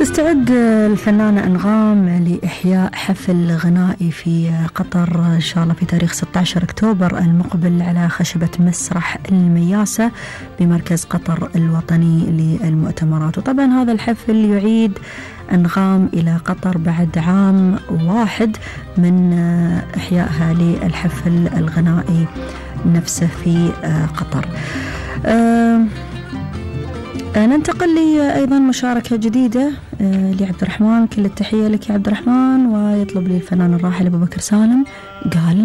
تستعد الفنانة أنغام لإحياء حفل غنائي في قطر إن شاء الله في تاريخ 16 أكتوبر المقبل على خشبة مسرح المياسة بمركز قطر الوطني للمؤتمرات. وطبعا هذا الحفل يعيد أنغام إلى قطر بعد عام واحد من إحيائها للحفل الغنائي نفسه في قطر. ننتقل لي أيضا مشاركة جديدة لعبد الرحمن. كل التحية لك يا عبد الرحمن. ويطلب لي الفنان الراحل أبو بكر سالم قال